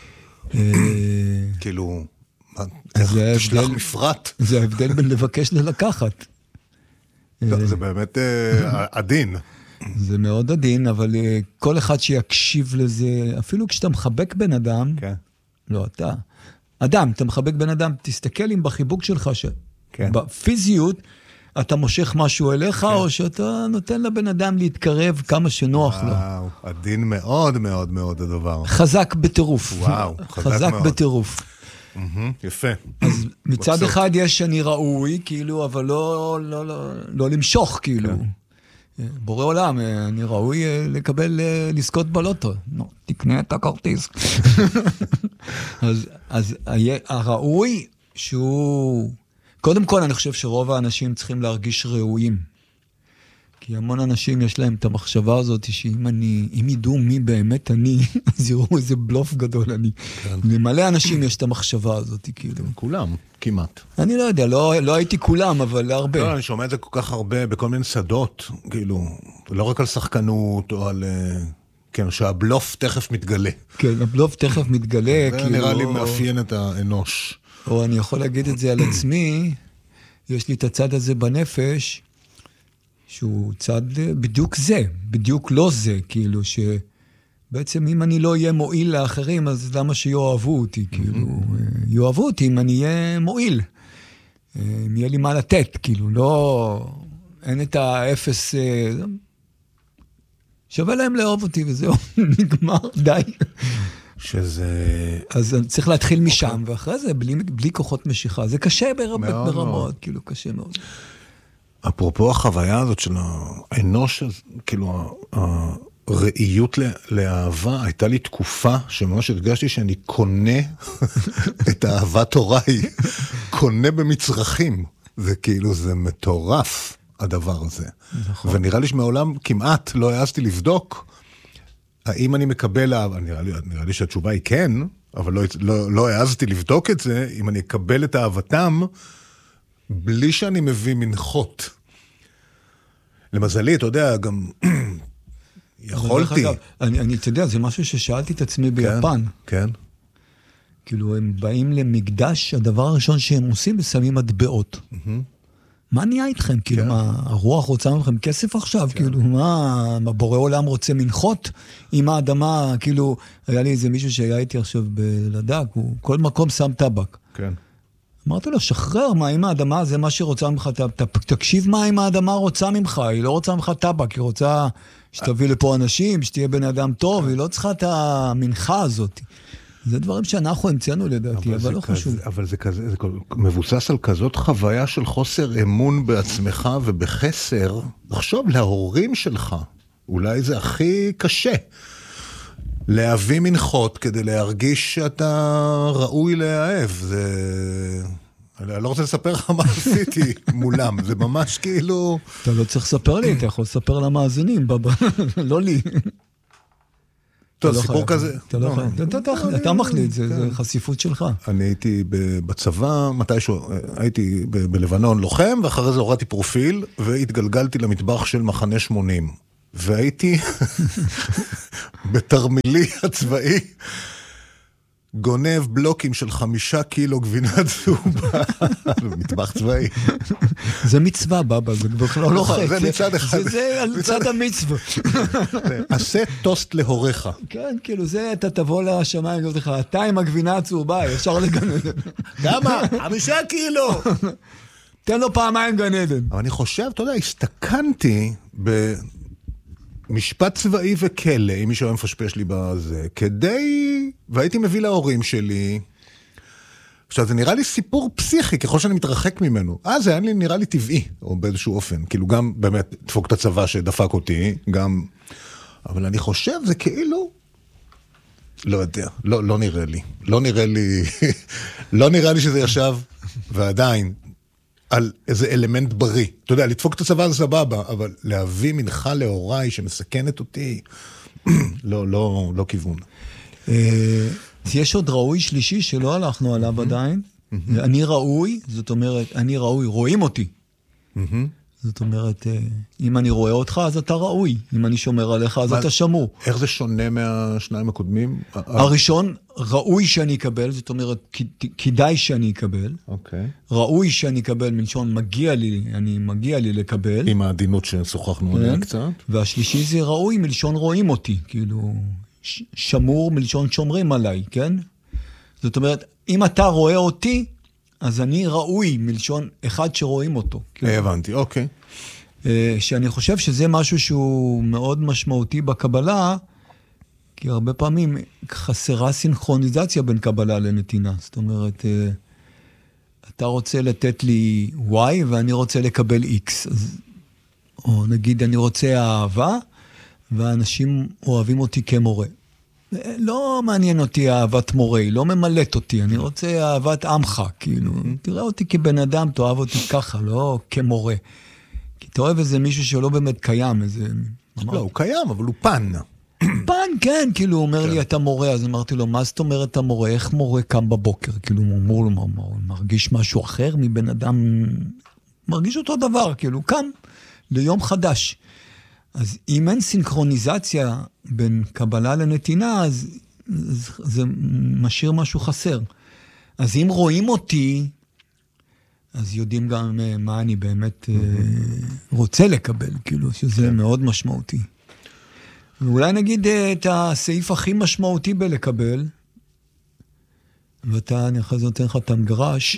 כאילו, תשלח מפרט. זה ההבדל בין לבקש ללקחת. זה באמת עדין. זה מאוד עדין, אבל כל אחד שיקשיב לזה, אפילו כשאתה מחבק בן אדם, לא אתה, אדם, אתה מחבק בן אדם, תסתכל אם בחיבוק שלך, בפיזיות, אתה מושך משהו אליך, או שאתה נותן לבן אדם להתקרב כמה שנוח לו. וואו, עדין מאוד מאוד מאוד הדבר. חזק בטירוף. וואו, חזק בטירוף. יפה. אז מצד אחד יש אני ראוי, כאילו, אבל לא למשוך, כאילו. בורא עולם, אני ראוי לקבל, לזכות בלוטו. תקנה את הכרטיס. אז הראוי שהוא... קודם כל, אני חושב שרוב האנשים צריכים להרגיש ראויים. כי המון אנשים יש להם את המחשבה הזאת, שאם ידעו מי באמת אני, אז יראו איזה בלוף גדול אני. למלא אנשים יש את המחשבה הזאת, כאילו. כולם, כמעט. אני לא יודע, לא הייתי כולם, אבל הרבה. לא, אני שומע את זה כל כך הרבה, בכל מיני שדות, כאילו, לא רק על שחקנות, או על... כן, שהבלוף תכף מתגלה. כן, הבלוף תכף מתגלה, כאילו... זה נראה לי מאפיין את האנוש. או אני יכול להגיד את זה על עצמי, יש לי את הצד הזה בנפש, שהוא צד בדיוק זה, בדיוק לא זה, כאילו שבעצם אם אני לא אהיה מועיל לאחרים, אז למה שיואהבו אותי, כאילו, יאהבו אותי אם אני אהיה מועיל, אם יהיה לי מה לתת, כאילו, לא, אין את האפס, שווה להם לאהוב אותי וזהו, נגמר, די. אז צריך להתחיל משם, ואחרי זה בלי כוחות משיכה, זה קשה ברמות, כאילו, קשה מאוד. אפרופו החוויה הזאת של האנוש, כאילו הראיות לאהבה, הייתה לי תקופה שממש הרגשתי שאני קונה את אהבת הוריי, קונה במצרכים, זה כאילו, זה מטורף הדבר הזה. נכון. ונראה לי שמעולם כמעט לא העזתי לבדוק, האם אני מקבל אהבה, נראה לי שהתשובה היא כן, אבל לא העזתי לבדוק את זה, אם אני אקבל את אהבתם, בלי שאני מביא מנחות. למזלי, אתה יודע, גם יכולתי. אני, אתה יודע, זה משהו ששאלתי את עצמי ביפן. כן. כאילו, הם באים למקדש, הדבר הראשון שהם עושים, שמים מטבעות. מה נהיה איתכם? כאילו, מה, הרוח רוצה מכם כסף עכשיו? כאילו, מה, בורא עולם רוצה מנחות? עם האדמה, כאילו, היה לי איזה מישהו שהיה איתי עכשיו בלדק, הוא כל מקום שם טבק. כן. אמרתי לו, שחרר, מה עם האדמה, זה מה שרוצה ממך, תקשיב מה עם האדמה רוצה ממך, היא לא רוצה ממך טבק, היא רוצה שתביא לפה אנשים, שתהיה בן אדם טוב, היא לא צריכה את המנחה הזאת. זה דברים שאנחנו המצאנו לדעתי, אבל לא חשוב. אבל זה כזה, זה מבוסס על כזאת חוויה של חוסר אמון בעצמך ובחסר, לחשוב להורים שלך, אולי זה הכי קשה. להביא מנחות כדי להרגיש שאתה ראוי להאהב, זה... אני לא רוצה לספר לך מה עשיתי מולם, זה ממש כאילו... אתה לא צריך לספר לי, אתה יכול לספר למאזינים, לא לי. טוב, סיפור כזה... אתה מחליט, זה חשיפות שלך. אני הייתי בצבא, מתישהו, הייתי בלבנון לוחם, ואחרי זה הורדתי פרופיל, והתגלגלתי למטבח של מחנה 80. והייתי בתרמילי הצבאי, גונב בלוקים של 5 קילו גבינה צהובה, במטבח צבאי. זה מצווה, בבא, זה בכלל לא חצי. זה מצד אחד. זה על צד המצווה. עשה טוסט להוריך. כן, כאילו זה, אתה תבוא לשמיים, אני אומר לך, אתה עם הגבינה הצהובה, ישר לגן עדן. כמה? 5 קילו! תן לו פעמיים גן עדן. אבל אני חושב, אתה יודע, הסתכנתי משפט צבאי וכלא, אם מישהו היה מפשפש לי בזה, והייתי מביא להורים שלי. עכשיו, זה נראה לי סיפור פסיכי, ככל שאני מתרחק ממנו. זה היה נראה לי טבעי, או באיזשהו אופן. כאילו גם באמת דפוק את הצבא שדפק אותי, גם... אבל אני חושב, זה כאילו... לא יודע, לא נראה לי. לא נראה לי שזה ישב, ועדיין, על איזה אלמנט בריא. אתה יודע, לדפוק את הצבא זה סבבה, אבל להביא מנחה להוריי שמסכנת אותי, לא כיוון. יש עוד ראוי שלישי שלא הלכנו עליו עדיין. אני ראוי, זאת אומרת, אני ראוי, רואים אותי. זאת אומרת, אם אני רואה אותך, אז אתה ראוי. אם אני שומר עליך, אז אתה שמור. איך זה שונה מהשניים הקודמים? הראשון, ראוי שאני אקבל, זאת אומרת, כדאי שאני אקבל. אוקיי. ראוי שאני אקבל, מלשון מגיע לי לקבל. עם העדינות ששוחחנו עליה קצת. והשלישי זה ראוי, מלשון רואים אותי. כאילו, שמור מלשון שומרים עליי, כן? זאת אומרת, אם אתה רואה אותי, אז אני ראוי מלשון אחד שרואים אותו. הבנתי, אוקיי. שאני חושב שזה משהו שהוא מאוד משמעותי בקבלה, כי הרבה פעמים חסרה סינכרוניזציה בין קבלה לנתינה. זאת אומרת, אתה רוצה לתת לי Y ואני רוצה לקבל X. או נגיד אני רוצה אהבה, ואנשים אוהבים אותי כמורה. לא מעניין אותי אהבת מורה, היא לא ממלאת אותי, אני רוצה אהבת עמך, כאילו, תראה אותי כבן אדם, תאהב אותי ככה, לא כמורה. כי אתה אוהב איזה מישהו שלא באמת קיים, איזה... לא, הוא קיים, אבל הוא פן. פן, כן, כאילו, הוא אומר לי, אתה מורה, אז אמרתי לו, מה זאת אומרת אתה מורה? איך מורה קם בבוקר? כאילו, הוא אמור לו, מרגיש משהו אחר מבן אדם, מרגיש אותו דבר, כאילו, קם ליום חדש. אז אם אין סינכרוניזציה בין קבלה לנתינה, אז זה משאיר משהו חסר. אז אם רואים אותי, אז יודעים גם מה אני באמת רוצה לקבל, כאילו, שזה מאוד משמעותי. ואולי נגיד את הסעיף הכי משמעותי בלקבל, ואתה, אני אחרי זה נותן לך את המגרש,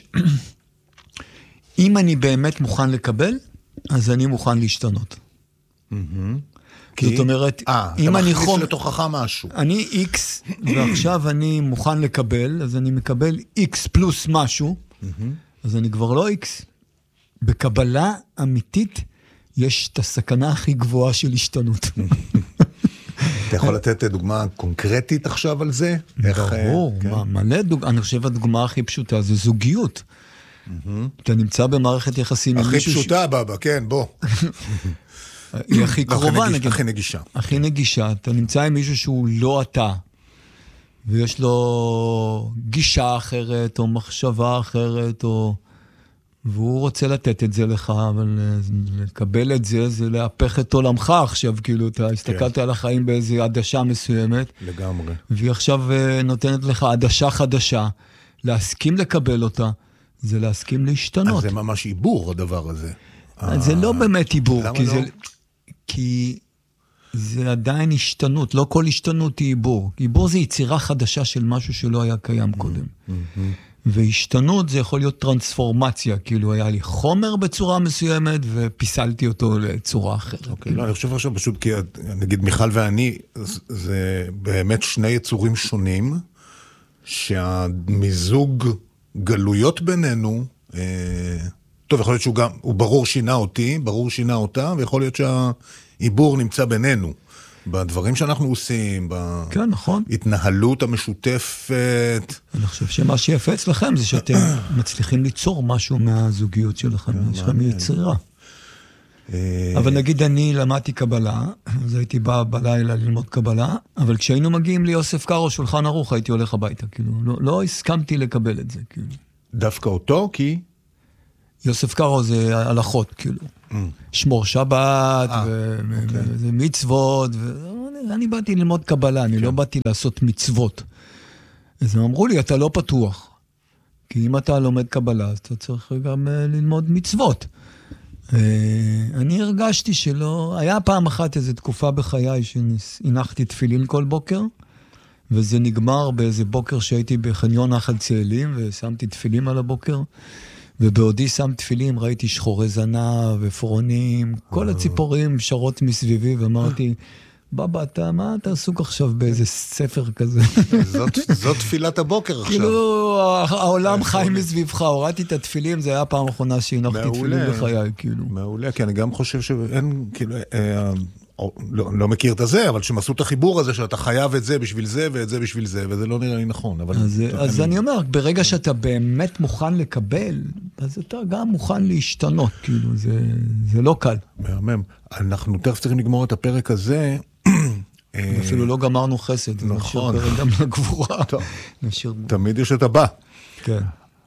אם אני באמת מוכן לקבל, אז אני מוכן להשתנות. זאת אומרת, אם אני מכניס לתוכך משהו. אני X, ועכשיו אני מוכן לקבל, אז אני מקבל X פלוס משהו, אז אני כבר לא X. בקבלה אמיתית, יש את הסכנה הכי גבוהה של השתנות. אתה יכול לתת דוגמה קונקרטית עכשיו על זה? ברור, מלא דוגמה. אני חושב הדוגמה הכי פשוטה זה זוגיות. אתה נמצא במערכת יחסים. הכי פשוטה, בבא, כן, בוא. היא הכי קרובה, נגיד. הכי נגישה. הכי נגישה. אתה נמצא עם מישהו שהוא לא אתה, ויש לו גישה אחרת, או מחשבה אחרת, והוא רוצה לתת את זה לך, אבל לקבל את זה, זה להפך את עולמך עכשיו, כאילו, אתה הסתכלת על החיים באיזו עדשה מסוימת. לגמרי. והיא עכשיו נותנת לך עדשה חדשה, להסכים לקבל אותה, זה להסכים להשתנות. אז זה ממש עיבור, הדבר הזה. זה לא באמת עיבור, כי זה... כי זה עדיין השתנות, לא כל השתנות היא עיבור. עיבור זה יצירה חדשה של משהו שלא היה קיים קודם. והשתנות זה יכול להיות טרנספורמציה, כאילו היה לי חומר בצורה מסוימת ופיסלתי אותו לצורה אחרת. אוקיי, לא, אני חושב עכשיו פשוט כי נגיד מיכל ואני, זה באמת שני יצורים שונים, שהמיזוג גלויות בינינו, טוב, יכול להיות שהוא גם, הוא ברור שינה אותי, ברור שינה אותה, ויכול להיות שהעיבור נמצא בינינו. בדברים שאנחנו עושים, כן, נכון. בהתנהלות המשותפת. אני חושב שמה שיפה אצלכם זה שאתם מצליחים ליצור משהו מהזוגיות שלכם, יש לכם יצירה. אבל נגיד אני למדתי קבלה, אז הייתי בא בלילה ללמוד קבלה, אבל כשהיינו מגיעים ליוסף קארו שולחן ערוך, הייתי הולך הביתה, כאילו, לא הסכמתי לקבל את זה, כאילו. דווקא אותו, כי? יוסף קארו זה הלכות, כאילו. שמור שבת, וזה מצוות, ואני באתי ללמוד קבלה, אני לא באתי לעשות מצוות. אז הם אמרו לי, אתה לא פתוח. כי אם אתה לומד קבלה, אז אתה צריך גם ללמוד מצוות. אני הרגשתי שלא, היה פעם אחת איזו תקופה בחיי שהנחתי תפילין כל בוקר, וזה נגמר באיזה בוקר שהייתי בחניון נחל צאלים, ושמתי תפילין על הבוקר, ובעודי שם תפילין, ראיתי שחורי זנב ופרונים, כל הציפורים שרות מסביבי, ואמרתי, בבא, מה אתה עסוק עכשיו באיזה ספר כזה? זאת תפילת הבוקר עכשיו. כאילו, העולם חי מסביבך, הורדתי את התפילים, זה היה הפעם האחרונה שהנחתי תפילים בחיי, כאילו. מעולה, כי אני גם חושב שאין, כאילו, לא מכיר את זה, אבל שהם עשו את החיבור הזה, שאתה חייב את זה בשביל זה, ואת זה בשביל זה, וזה לא נראה לי נכון. אז אני אומר, ברגע שאתה באמת מוכן לקבל, אז אתה גם מוכן להשתנות, כאילו, זה לא קל. מהמם. אנחנו תכף צריכים לגמור את הפרק הזה, אפילו לא גמרנו חסד. נכון. נשאיר גם לגבורה. תמיד יש את הבא. כן.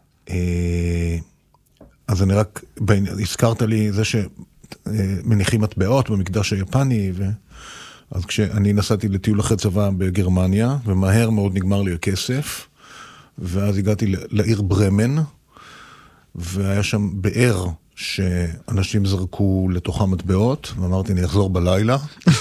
אז אני רק, הזכרת לי זה שמניחים מטבעות במקדש היפני, אז כשאני נסעתי לטיול אחרי צבא בגרמניה, ומהר מאוד נגמר לי הכסף, ואז הגעתי לעיר ברמן, והיה שם באר, שאנשים זרקו לתוכה מטבעות, ואמרתי, אני אחזור בלילה.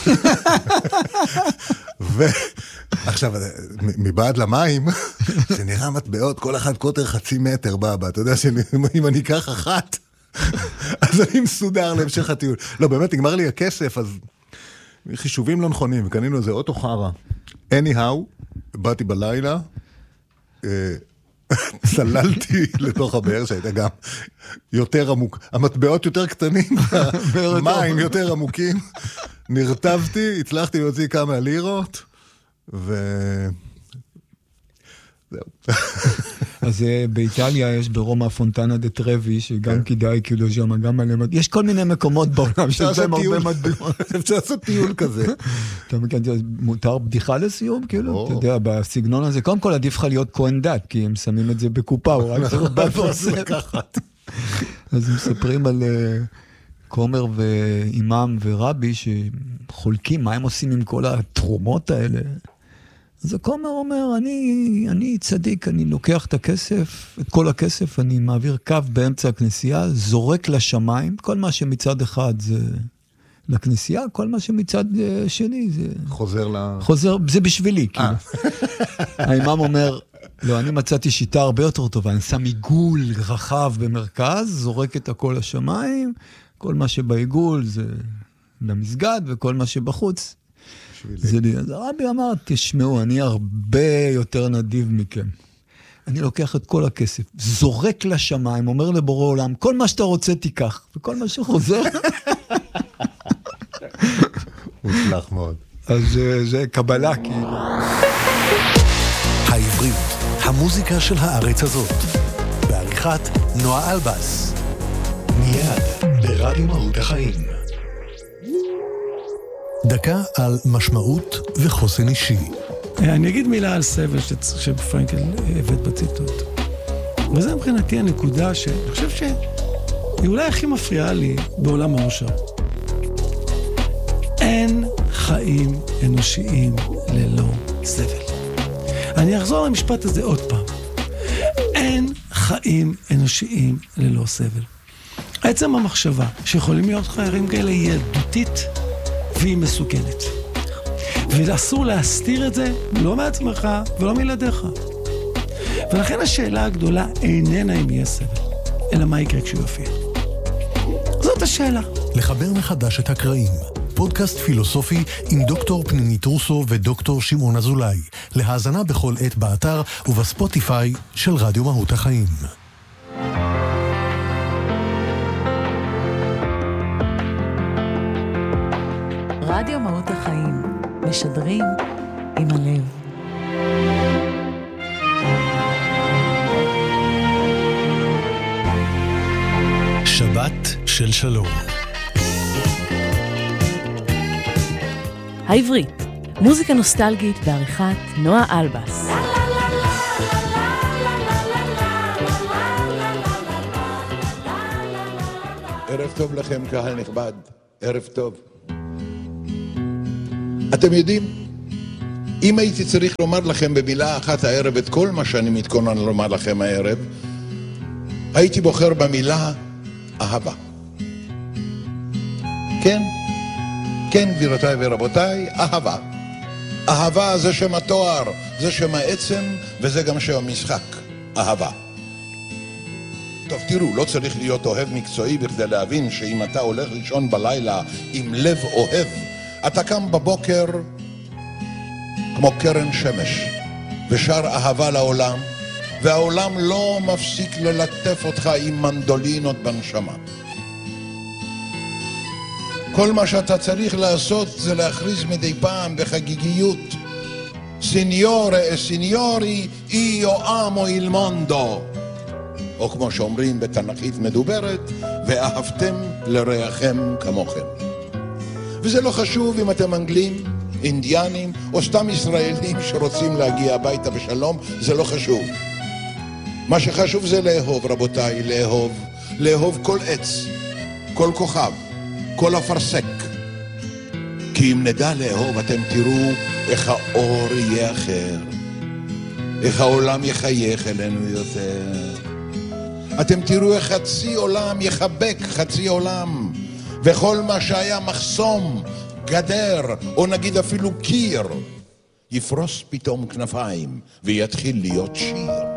ועכשיו, מבעד למים, זה נראה מטבעות, כל אחד קוטר 0.5 מטר בבא. אתה יודע שאם אני אקח אחת, אז אני מסודר להמשך הטיול. לא, באמת, נגמר לי הכסף, אז חישובים לא נכונים, וקנינו איזה אוטו חרה. anyhow, באתי בלילה, צללתי לתוך הבאר שהייתה גם יותר עמוק, המטבעות יותר קטנים, מים יותר עמוקים, נרטבתי, הצלחתי להוציא כמה לירות, וזהו. אז באיטליה יש ברומא פונטנה דה טרבי, שגם כדאי כאילו שם, גם מלא, יש כל מיני מקומות בעולם שיש להם הרבה מטבעות. אפשר לעשות טיול כזה. מותר בדיחה לסיום, כאילו, אתה יודע, בסגנון הזה, קודם כל עדיף לך להיות כהן דת, כי הם שמים את זה בקופה, הוא רק צריך בבוסר לקחת. אז הם מספרים על כומר ואימם ורבי, שחולקים מה הם עושים עם כל התרומות האלה. אז הכומר אומר, אני צדיק, אני לוקח את הכסף, את כל הכסף, אני מעביר קו באמצע הכנסייה, זורק לשמיים, כל מה שמצד אחד זה לכנסייה, כל מה שמצד שני זה... חוזר, זה בשבילי, כאילו. האימאם אומר, לא, אני מצאתי שיטה הרבה יותר טובה, אני שם עיגול רחב במרכז, זורק את הכל לשמיים, כל מה שבעיגול זה למסגד, וכל מה שבחוץ, זה לי. אז הרבי אמר, תשמעו, אני הרבה יותר נדיב מכם. אני לוקח את כל הכסף, זורק לשמיים, אומר לבורא עולם, כל מה שאתה רוצה תיקח, וכל מה שחוזר... מוצלח מאוד. אז זה קבלה, כאילו. העברית, המוזיקה של הארץ הזאת. בעריכת נועה אלבס. מיד ברדיו מהות החיים. דקה על משמעות וחוסן אישי. אני אגיד מילה על סבל שפרנקל הבאת בציטוט. וזה מבחינתי הנקודה שאני חושב שהיא אולי הכי מפריעה לי בעולם האושר. אין חיים אנושיים ללא סבל. אני אחזור למשפט הזה עוד פעם. אין חיים אנושיים ללא סבל. עצם המחשבה שיכולים להיות חיירים כאלה היא ילדותית והיא מסוכנת. ואסור להסתיר את זה לא מעצמך ולא מילדיך. ולכן השאלה הגדולה איננה אם יהיה סבל, אלא מה יקרה כשהוא יופיע. זאת השאלה. לחבר מחדש את הקרעים. פודקאסט פילוסופי עם דוקטור פנימית רוסו ודוקטור שמעון אזולאי. להאזנה בכל עת באתר ובספוטיפיי של רדיו מהות החיים. רדיו מהות החיים משדרים עם הלב. שבת של שלום. העברית, מוזיקה נוסטלגית בעריכת נועה אלבס. ערב טוב לכם, קהל נכבד, ערב טוב. אתם יודעים, אם הייתי צריך לומר לכם במילה אחת הערב את כל מה שאני מתכונן לומר לכם הערב, הייתי בוחר במילה אהבה. כן, כן גבירותיי ורבותיי, אהבה. אהבה זה שם התואר, זה שם העצם וזה גם שם המשחק, אהבה. טוב, תראו, לא צריך להיות אוהב מקצועי בכדי להבין שאם אתה הולך לישון בלילה עם לב אוהב, אתה קם בבוקר כמו קרן שמש ושר אהבה לעולם, והעולם לא מפסיק ללטף אותך עם מנדולינות בנשמה. כל מה שאתה צריך לעשות זה להכריז מדי פעם בחגיגיות, סיניורה, סיניורי, איו אמו איל מונדו, או כמו שאומרים בתנ"כית מדוברת, ואהבתם לרעכם כמוכם. וזה לא חשוב אם אתם אנגלים, אינדיאנים, או סתם ישראלים שרוצים להגיע הביתה בשלום, זה לא חשוב. מה שחשוב זה לאהוב, רבותיי, לאהוב. לאהוב כל עץ, כל כוכב, כל אפרסק. כי אם נדע לאהוב, אתם תראו איך האור יהיה אחר, איך העולם יחייך אלינו יותר. אתם תראו איך חצי עולם יחבק חצי עולם, וכל מה שהיה מחסום, גדר, או נגיד אפילו קיר, יפרוס פתאום כנפיים ויתחיל להיות שיר.